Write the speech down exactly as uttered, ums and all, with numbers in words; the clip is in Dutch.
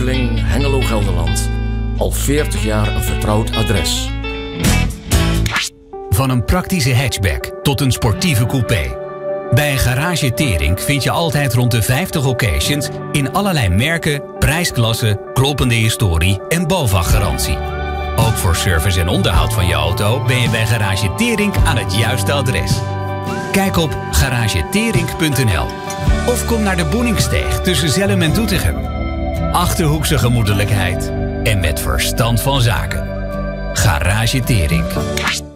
Goocheling, Hengelo, Gelderland. Al veertig jaar een vertrouwd adres. Van een praktische hatchback tot een sportieve coupé. Bij Garage Teringk vind je altijd rond de vijftig occasions in allerlei merken, prijsklassen, kloppende historie en BOVAG-garantie. Ook voor service en onderhoud van je auto ben je bij Garage Teringk aan het juiste adres. Kijk op garage teringk punt n l of kom naar de Boeningsteeg tussen Zellum en Doetinchem. Achterhoekse gemoedelijkheid en met verstand van zaken. Garage Teringk.